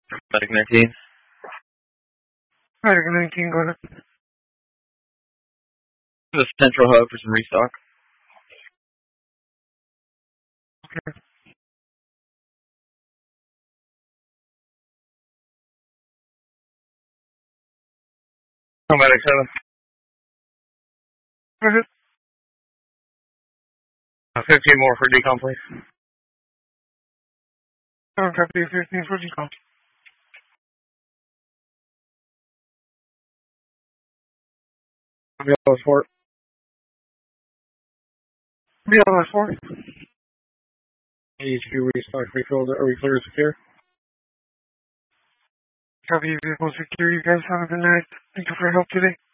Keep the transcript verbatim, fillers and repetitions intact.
Medic nineteen. Medic nineteen, go ahead. The central hub for some restock. Okay. Oh, Medic seven. Go ahead. Uh, fifteen more for decom, please. seven copy, fifteen for decom. B L S four. B L S four. H Q restock, refilled, are we clear to secure? Copy, vehicle secure. You guys have a good night. Thank you for your help today.